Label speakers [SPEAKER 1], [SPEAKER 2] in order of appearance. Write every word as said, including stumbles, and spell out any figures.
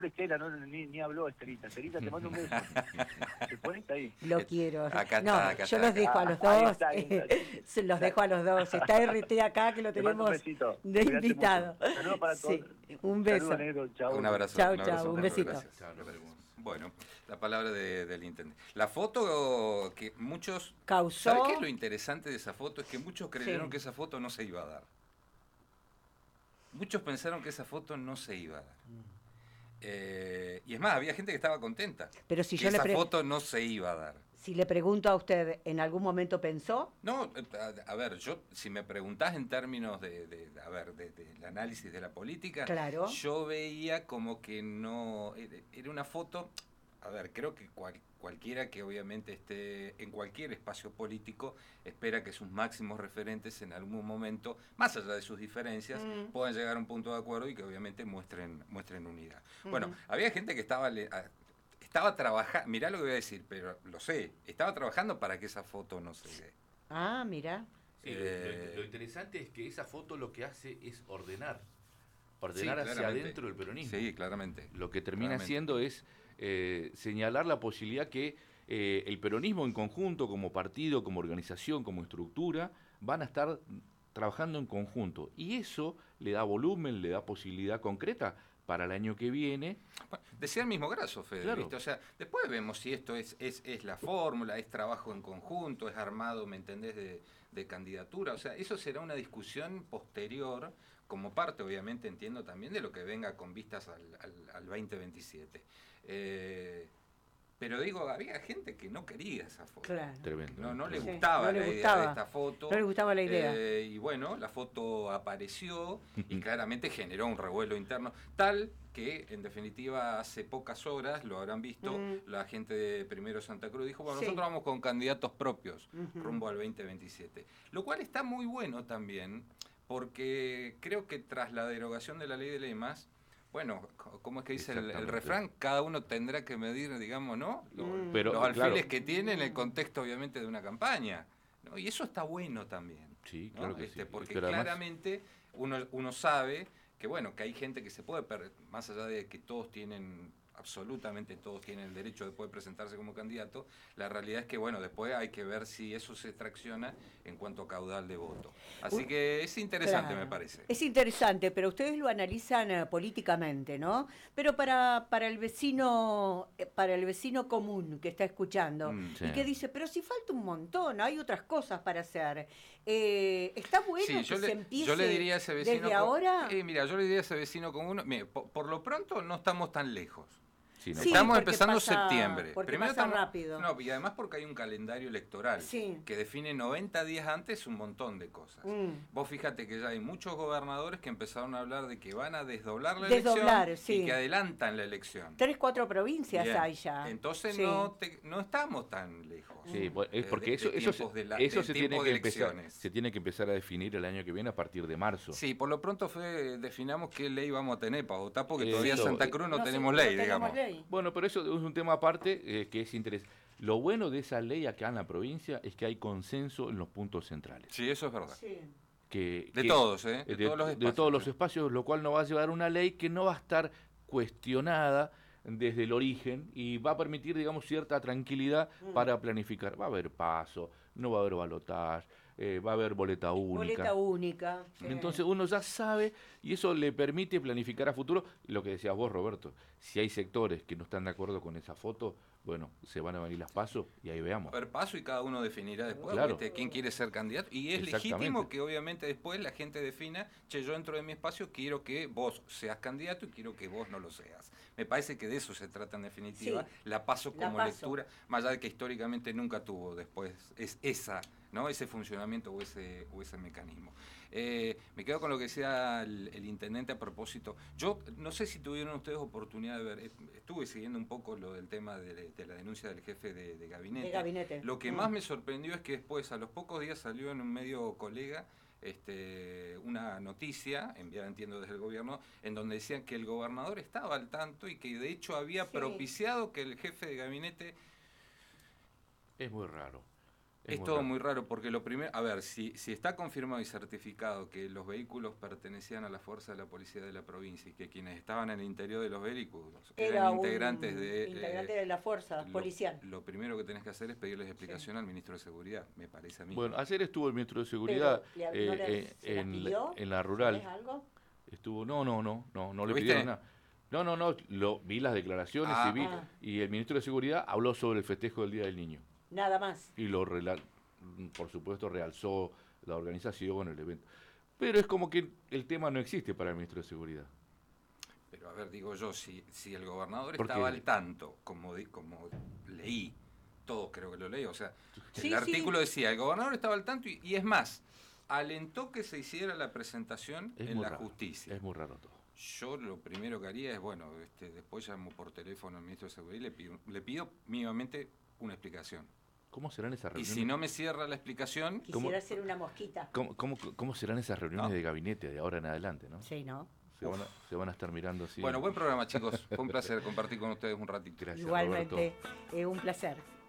[SPEAKER 1] Estela, no, ni, ni habló Estelita. Estelita, te mando un beso. ¿Te pones ahí?
[SPEAKER 2] Lo quiero.
[SPEAKER 3] Acá
[SPEAKER 2] no,
[SPEAKER 3] está, acá
[SPEAKER 2] yo
[SPEAKER 3] está,
[SPEAKER 2] los dejo
[SPEAKER 1] acá.
[SPEAKER 2] a los
[SPEAKER 1] Ah, ahí
[SPEAKER 2] dos.
[SPEAKER 1] está, ahí está.
[SPEAKER 2] Se los dejo a los dos. Está R T acá que lo
[SPEAKER 1] Te mando
[SPEAKER 2] tenemos
[SPEAKER 1] un besito.
[SPEAKER 2] de
[SPEAKER 1] Cuídate
[SPEAKER 2] invitado.
[SPEAKER 1] mucho. Saludos para
[SPEAKER 2] Sí,
[SPEAKER 1] todos.
[SPEAKER 2] un beso.
[SPEAKER 1] Saludos, negro. Chao.
[SPEAKER 3] Un abrazo.
[SPEAKER 2] Chau,
[SPEAKER 3] un abrazo,
[SPEAKER 2] chau, un
[SPEAKER 3] Pedro,
[SPEAKER 2] besito.
[SPEAKER 3] gracias. Chau, nos veremos. Bueno, la palabra de, del intendente. La foto que muchos...
[SPEAKER 2] Causó...
[SPEAKER 3] ¿Sabes qué es lo interesante de esa foto? Es que muchos creyeron
[SPEAKER 2] Sí.
[SPEAKER 3] que esa foto no se iba a dar. Muchos pensaron que esa foto no se iba a dar. Eh, y es más, había gente que estaba contenta.
[SPEAKER 2] Pero si
[SPEAKER 3] que
[SPEAKER 2] yo
[SPEAKER 3] esa
[SPEAKER 2] le pre-
[SPEAKER 3] foto no se iba a dar.
[SPEAKER 2] Si le pregunto a usted, ¿en algún momento pensó?
[SPEAKER 3] No, a, a ver, yo, si me preguntás en términos de, de, de a ver, de, de, del análisis de la política,
[SPEAKER 2] Claro.
[SPEAKER 3] yo veía como que no, era una foto, a ver, creo que cual, cualquiera que obviamente esté en cualquier espacio político espera que sus máximos referentes en algún momento, más allá de sus diferencias, mm. puedan llegar a un punto de acuerdo y que obviamente muestren, muestren unidad. Mm. Bueno, había gente que estaba... Estaba trabajando, mirá lo que voy a decir, pero lo sé, estaba trabajando para que esa foto no se dé.
[SPEAKER 2] Ah, mirá.
[SPEAKER 4] Sí, eh, lo, lo interesante es que esa foto lo que hace es ordenar, ordenar
[SPEAKER 3] sí,
[SPEAKER 4] hacia adentro del peronismo.
[SPEAKER 3] Sí, claramente.
[SPEAKER 4] Lo que termina
[SPEAKER 3] claramente.
[SPEAKER 4] haciendo es eh, señalar la posibilidad que eh, el peronismo en conjunto, como partido, como organización, como estructura, van a estar trabajando en conjunto. Y eso le da volumen, le da posibilidad concreta para el año que viene.
[SPEAKER 3] Bueno, decía el mismo Grasso, Fede,
[SPEAKER 4] claro.
[SPEAKER 3] ¿viste? O sea, después vemos si esto es, es, es la fórmula, es trabajo en conjunto, es armado, ¿me entendés?, de, de candidatura. O sea, eso será una discusión posterior, como parte, obviamente, entiendo también, de lo que venga con vistas al, al, al veinte veintisiete. Eh, Pero digo, había gente que no quería esa foto.
[SPEAKER 2] Claro.
[SPEAKER 4] Tremendo.
[SPEAKER 3] No, no le
[SPEAKER 2] Sí,
[SPEAKER 3] gustaba
[SPEAKER 2] no le
[SPEAKER 3] la
[SPEAKER 2] gustaba.
[SPEAKER 3] idea de esta foto.
[SPEAKER 2] No le gustaba la idea.
[SPEAKER 3] Eh, y bueno, la foto apareció y claramente generó un revuelo interno, tal que, en definitiva, hace pocas horas, lo habrán visto, mm. la gente de Primero Santa Cruz dijo, bueno, sí. nosotros vamos con candidatos propios uh-huh. rumbo al veinte veintisiete. Lo cual está muy bueno también, porque creo que tras la derogación de la ley de lemas, bueno, ¿cómo es que dice el, el refrán? Cada uno tendrá que medir, digamos, ¿no? Los,
[SPEAKER 4] mm. Pero,
[SPEAKER 3] los alfiles
[SPEAKER 4] claro.
[SPEAKER 3] que tiene en el contexto, obviamente, de una campaña, ¿no? Y eso está bueno también.
[SPEAKER 4] Sí,
[SPEAKER 3] ¿no?
[SPEAKER 4] claro que
[SPEAKER 3] este,
[SPEAKER 4] sí.
[SPEAKER 3] Porque
[SPEAKER 4] Pero
[SPEAKER 3] claramente uno, uno sabe que, bueno, que hay gente que se puede perder, más allá de que todos tienen... absolutamente todos tienen el derecho de poder presentarse como candidato, la realidad es que, bueno, después hay que ver si eso se tracciona en cuanto a caudal de voto. Así que es interesante, claro. me parece.
[SPEAKER 2] Es interesante, pero ustedes lo analizan uh, políticamente, ¿no? Pero para, para el vecino para el vecino común que está escuchando mm, sí. y que dice, pero si falta un montón, hay otras cosas para hacer. Eh, ¿Está bueno
[SPEAKER 3] sí,
[SPEAKER 2] que
[SPEAKER 3] le,
[SPEAKER 2] se empiece
[SPEAKER 3] yo le diría a ese vecino
[SPEAKER 2] desde ahora?
[SPEAKER 3] Eh, mira, yo le diría a ese vecino común, mire, por, por lo pronto no estamos tan lejos.
[SPEAKER 4] Sí, no.
[SPEAKER 2] Sí,
[SPEAKER 3] estamos empezando
[SPEAKER 2] pasa,
[SPEAKER 3] septiembre.
[SPEAKER 2] Porque
[SPEAKER 3] Primero
[SPEAKER 2] pasa
[SPEAKER 3] estamos,
[SPEAKER 2] rápido.
[SPEAKER 3] No, y además porque hay un calendario electoral
[SPEAKER 2] sí.
[SPEAKER 3] que define noventa días antes un montón de cosas.
[SPEAKER 2] Mm.
[SPEAKER 3] Vos fíjate que ya hay muchos gobernadores que empezaron a hablar de que van a desdoblar la
[SPEAKER 2] Desdoblar,
[SPEAKER 3] elección
[SPEAKER 2] sí.
[SPEAKER 3] y que adelantan la elección.
[SPEAKER 2] Tres, cuatro provincias
[SPEAKER 3] Bien.
[SPEAKER 2] hay ya.
[SPEAKER 3] Entonces
[SPEAKER 2] sí.
[SPEAKER 3] no, te, no estamos tan lejos.
[SPEAKER 4] Sí, es porque
[SPEAKER 3] de,
[SPEAKER 4] eso,
[SPEAKER 3] de
[SPEAKER 4] eso, se,
[SPEAKER 3] la,
[SPEAKER 4] eso se, tiene
[SPEAKER 3] de
[SPEAKER 4] que empezar, se tiene que empezar a definir el año que viene a partir de marzo.
[SPEAKER 3] Sí, por lo pronto fue, definamos qué ley vamos a tener para votar, porque
[SPEAKER 4] eh,
[SPEAKER 3] todavía
[SPEAKER 4] sí,
[SPEAKER 3] Santa Cruz no,
[SPEAKER 2] no
[SPEAKER 3] tenemos
[SPEAKER 2] sí,
[SPEAKER 3] ley,
[SPEAKER 2] no
[SPEAKER 3] digamos.
[SPEAKER 2] Tenemos ley.
[SPEAKER 4] Bueno, pero eso es un tema aparte eh, que es interesante. Lo bueno de esa ley acá en la provincia es que hay consenso en los puntos centrales.
[SPEAKER 3] Sí, eso es verdad.
[SPEAKER 2] Sí.
[SPEAKER 3] Que, de que, todos, ¿eh? De,
[SPEAKER 4] de,
[SPEAKER 3] todos los espacios.
[SPEAKER 4] De todos los espacios, lo cual nos va a llevar a una ley que no va a estar cuestionada desde el origen y va a permitir, digamos, cierta tranquilidad mm. para planificar. Va a haber paso, no va a haber balotaje, eh, va a haber boleta única.
[SPEAKER 2] Boleta única.
[SPEAKER 4] Entonces uno ya sabe y eso le permite planificar a futuro. Lo que decías vos, Roberto, si hay sectores que no están de acuerdo con esa foto, bueno, se van a venir las pasos y ahí veamos.
[SPEAKER 3] Va a haber paso y cada uno definirá después
[SPEAKER 4] claro.
[SPEAKER 3] ¿viste? quién quiere ser candidato. Y es legítimo que obviamente después la gente defina, che, yo dentro de mi espacio quiero que vos seas candidato y quiero que vos no lo seas. Me parece que de eso se trata en definitiva. Sí. La paso como
[SPEAKER 2] la paso.
[SPEAKER 3] lectura, más allá de que históricamente nunca tuvo después es esa, ¿no? Ese funcionamiento o ese, o ese mecanismo. Eh, me quedo con lo que decía el, el intendente a propósito. Yo no sé si tuvieron ustedes oportunidad de ver, estuve siguiendo un poco lo del tema de, de la denuncia del jefe de, de gabinete.
[SPEAKER 2] De gabinete.
[SPEAKER 3] Lo que
[SPEAKER 2] mm.
[SPEAKER 3] más me sorprendió es que después, a los pocos días, salió en un medio colega este, una noticia, enviada entiendo desde el gobierno, en donde decían que el gobernador estaba al tanto y que de hecho había
[SPEAKER 2] sí.
[SPEAKER 3] propiciado que el jefe de gabinete...
[SPEAKER 4] Es muy raro.
[SPEAKER 3] Es, es todo raro. muy raro porque lo primero, a ver, si, si está confirmado y certificado que los vehículos pertenecían a la fuerza de la policía de la provincia y que quienes estaban en el interior de los vehículos
[SPEAKER 2] Era
[SPEAKER 3] eran integrantes
[SPEAKER 2] un
[SPEAKER 3] de...
[SPEAKER 2] integrante
[SPEAKER 3] eh,
[SPEAKER 2] de la fuerza
[SPEAKER 3] lo,
[SPEAKER 2] policial.
[SPEAKER 3] Lo primero que tenés que hacer es pedirles explicación sí. al ministro de Seguridad, me parece a mí.
[SPEAKER 4] Bueno, ayer estuvo el ministro de Seguridad
[SPEAKER 2] Pero,
[SPEAKER 4] eh,
[SPEAKER 2] ¿no les,
[SPEAKER 4] eh,
[SPEAKER 2] se
[SPEAKER 4] en,
[SPEAKER 2] pidió?
[SPEAKER 4] en la rural.
[SPEAKER 2] ¿Sabés algo?
[SPEAKER 4] Estuvo, no, no, no, no, no le
[SPEAKER 3] ¿Viste?
[SPEAKER 4] pidieron nada. No, no, no, lo, vi las declaraciones
[SPEAKER 3] ah,
[SPEAKER 4] y vi,
[SPEAKER 2] ah.
[SPEAKER 4] y el ministro de Seguridad habló sobre el festejo del Día del Niño.
[SPEAKER 2] Nada más.
[SPEAKER 4] Y lo por supuesto realzó la organización, el evento. Pero es como que el tema no existe para el ministro de Seguridad.
[SPEAKER 3] Pero a ver, digo yo, si, si el gobernador
[SPEAKER 4] ¿Por
[SPEAKER 3] estaba
[SPEAKER 4] qué?
[SPEAKER 3] al tanto, como, di, como leí, todos creo que lo leí, o sea,
[SPEAKER 2] sí,
[SPEAKER 3] el artículo
[SPEAKER 2] sí.
[SPEAKER 3] decía, el gobernador estaba al tanto y, y es más, alentó que se hiciera la presentación
[SPEAKER 4] es
[SPEAKER 3] en la
[SPEAKER 4] raro,
[SPEAKER 3] justicia.
[SPEAKER 4] Es muy raro todo.
[SPEAKER 3] Yo lo primero que haría es, bueno, este, después llamo por teléfono al ministro de Seguridad y le pido, le pido mínimamente una explicación.
[SPEAKER 4] ¿Cómo serán esas reuniones?
[SPEAKER 3] Y si no me cierra la explicación...
[SPEAKER 2] Quisiera
[SPEAKER 4] ¿Cómo,
[SPEAKER 2] hacer una mosquita.
[SPEAKER 4] ¿Cómo, cómo, cómo serán esas reuniones
[SPEAKER 3] no.
[SPEAKER 4] de gabinete de ahora en adelante, no?
[SPEAKER 2] Sí, ¿no?
[SPEAKER 4] Se van, a, se van a estar mirando así.
[SPEAKER 3] Bueno, buen programa, chicos. Fue un placer compartir con ustedes un ratito.
[SPEAKER 4] Gracias,
[SPEAKER 2] Igualmente,
[SPEAKER 4] Roberto.
[SPEAKER 2] eh, un placer.